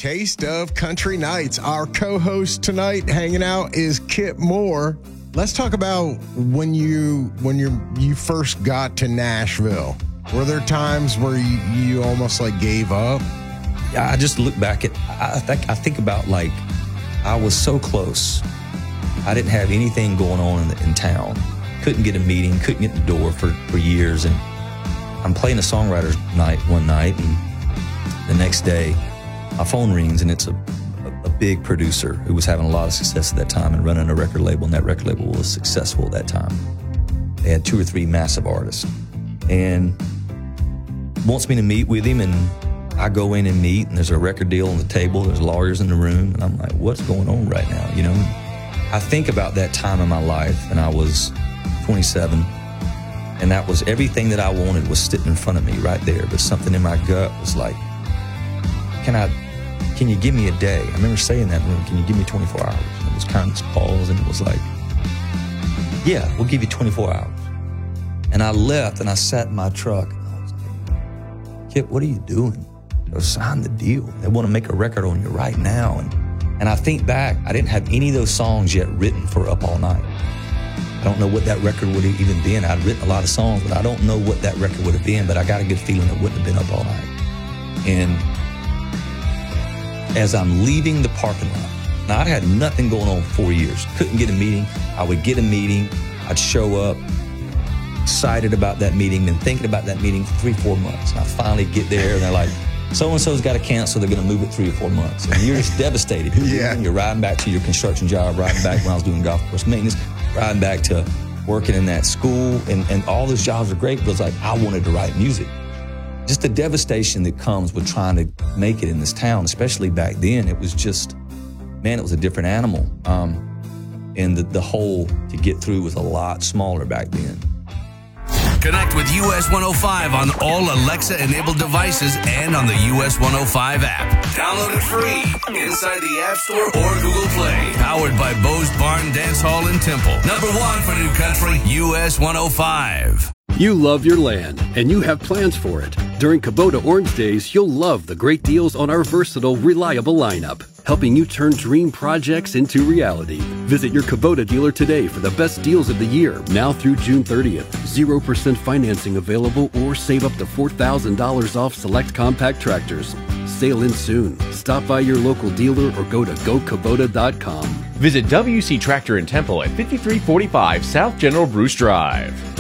Taste of Country Nights. Our co-host tonight hanging out is Kip Moore. Let's talk about when you first got to Nashville. Were there times where you almost like gave up? Yeah, I just look back at, I think about like, I was so close. I didn't have anything going on in town. Couldn't get a meeting, couldn't get in the door for years. And I'm playing a songwriter's night one night, and the next day my phone rings, and it's a big producer who was having a lot of success at that time and running a record label, and that record label was successful at that time. They had 2 or 3 massive artists, and wants me to meet with him, and I go in and meet, and there's a record deal on the table, there's lawyers in the room, and I'm like, what's going on right now, you know? I think about that time in my life, and I was 27, and that was everything that I wanted was sitting in front of me right there, but something in my gut was like, can you give me a day? I remember saying that, can you give me 24 hours? And it was kind of this pause, and it was like, yeah, we'll give you 24 hours. And I left, and I sat in my truck, and I was like, Kip, what are you doing? Go sign the deal. They want to make a record on you right now. And I think back, I didn't have any of those songs yet written for Up All Night. I don't know what that record would have even been. I'd written a lot of songs, but I don't know what that record would have been, but I got a good feeling it wouldn't have been Up All Night. And as I'm leaving the parking lot, now I'd had nothing going on for 4 years. Couldn't get a meeting. I would get a meeting. I'd show up, excited about that meeting, been thinking about that meeting for 3-4 months. And I finally get there, and they're like, so-and-so's got to cancel. They're going to move it 3 or 4 months. And you're just devastated. Yeah. You're riding back to your construction job, riding back when I was doing golf course maintenance, riding back to working in that school. And all those jobs are great, but it's like, I wanted to write music. Just the devastation that comes with trying to make it in this town, especially back then, it was just, man, it was a different animal. And the hole to get through was a lot smaller back then. Connect with US 105 on all Alexa-enabled devices and on the US 105 app. Download it free inside the App Store or Google Play. Powered by Bo's Barn Dance Hall in Temple. Number 1 for New Country, US 105. You love your land, and you have plans for it. During Kubota Orange Days, you'll love the great deals on our versatile, reliable lineup, helping you turn dream projects into reality. Visit your Kubota dealer today for the best deals of the year, now through June 30th. 0% financing available, or save up to $4,000 off select compact tractors. Sail in soon. Stop by your local dealer or go to GoKubota.com. Visit WC Tractor in Temple at 5345 South General Bruce Drive.